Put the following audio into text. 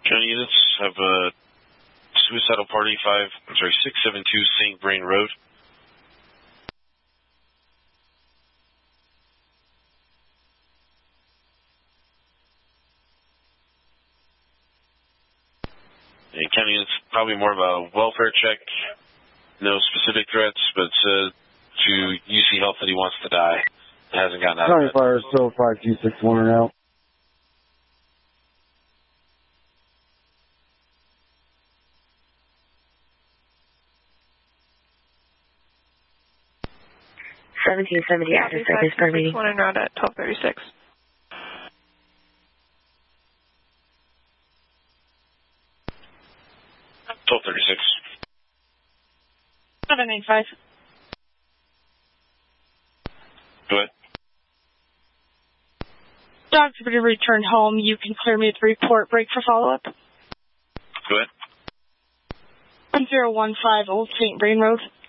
County units have a suicidal party 672 St. Vrain Road. And county units probably more of a welfare check. No specific threats, but to UC Health that he wants to die. It hasn't gotten out County of bed. Fire still 5261 and out. After service per meeting. 1 and route at 1236. $785. Go ahead. Dogs have returned home. You can clear me the report. Break for follow-up. Go ahead. 1015 Old St. Vrain Road.